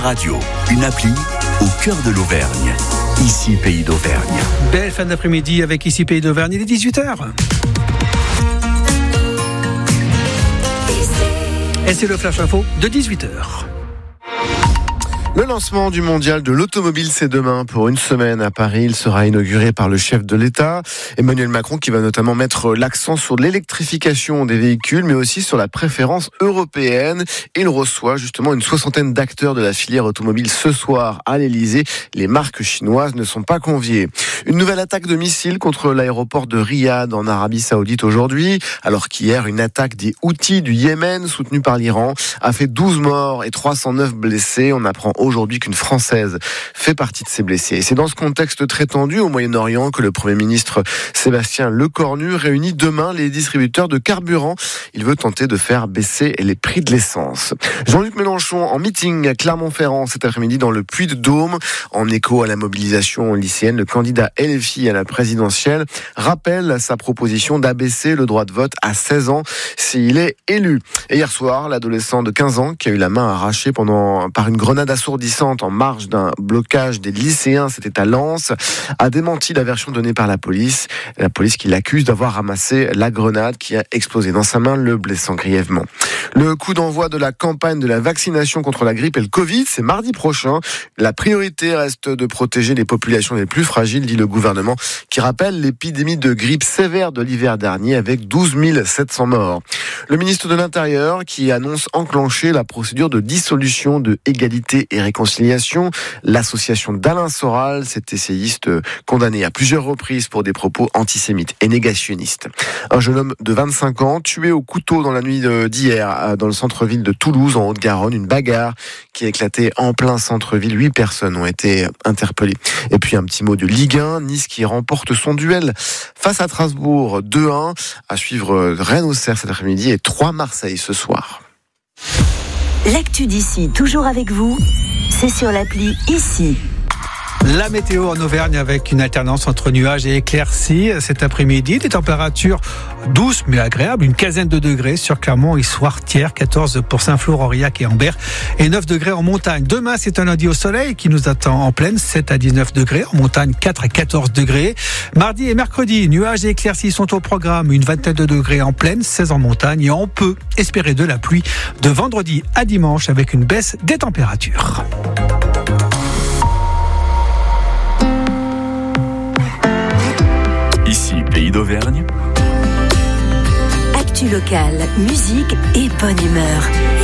Radio, une appli au cœur de l'Auvergne. Ici, Pays d'Auvergne. Belle fin d'après-midi avec Ici, Pays d'Auvergne. Il est 18h. Et c'est le Flash Info de 18h. Le lancement du mondial de l'automobile, c'est demain pour une semaine à Paris. Il sera inauguré par le chef de l'État, Emmanuel Macron, qui va notamment mettre l'accent sur l'électrification des véhicules, mais aussi sur la préférence européenne. Il reçoit justement une 60aine d'acteurs de la filière automobile ce soir à l'Elysée. Les marques chinoises ne sont pas conviées. Une nouvelle attaque de missiles contre l'aéroport de Riyad en Arabie Saoudite aujourd'hui, alors qu'hier, une attaque des Houthis du Yémen, soutenue par l'Iran, a fait 12 morts et 309 blessés. On apprend aujourd'hui qu'une Française fait partie de ces blessés. Et c'est dans ce contexte très tendu au Moyen-Orient que le Premier ministre Sébastien Lecornu réunit demain les distributeurs de carburant. Il veut tenter de faire baisser les prix de l'essence. Jean-Luc Mélenchon en meeting à Clermont-Ferrand cet après-midi dans le Puy-de-Dôme. En écho à la mobilisation lycéenne, le candidat LFI à la présidentielle rappelle sa proposition d'abaisser le droit de vote à 16 ans s'il est élu. Et hier soir, l'adolescent de 15 ans qui a eu la main arrachée par une grenade assourdissante en marge d'un blocage des lycéens, c'était à Lens, a démenti la version donnée par la police. La police qui l'accuse d'avoir ramassé la grenade qui a explosé dans sa main, le blessant grièvement. Le coup d'envoi de la campagne de la vaccination contre la grippe et le Covid, c'est mardi prochain. La priorité reste de protéger les populations les plus fragiles, dit le gouvernement, qui rappelle l'épidémie de grippe sévère de l'hiver dernier avec 12 700 morts. Le ministre de l'Intérieur qui annonce enclencher la procédure de dissolution de Égalité et Réconciliation. L'association d'Alain Soral, cet essayiste condamné à plusieurs reprises pour des propos antisémites et négationnistes. Un jeune homme de 25 ans tué au couteau dans la nuit d'hier dans le centre-ville de Toulouse, en Haute-Garonne. Une bagarre qui a éclaté en plein centre-ville. 8 personnes ont été interpellées. Et puis un petit mot de Ligue 1. Nice qui remporte son duel face à Strasbourg 2-1. À suivre Rennes-Auxerre cet après-midi et 3 Marseille ce soir. L'actu d'ici, toujours avec vous, c'est sur l'appli Ici. La météo en Auvergne avec une alternance entre nuages et éclaircies cet après-midi. Des températures douces mais agréables, une quinzaine de degrés sur Clermont, Issoire, Thiers, 14 pour Saint-Flour, Aurillac et Ambert et 9 degrés en montagne. Demain, c'est un lundi au soleil qui nous attend en plaine, 7 à 19 degrés, en montagne 4 à 14 degrés. Mardi et mercredi, nuages et éclaircies sont au programme, une vingtaine de degrés en plaine, 16 en montagne et on peut espérer de la pluie de vendredi à dimanche avec une baisse des températures. Ici, Pays d'Auvergne. Actu locale, musique et bonne humeur.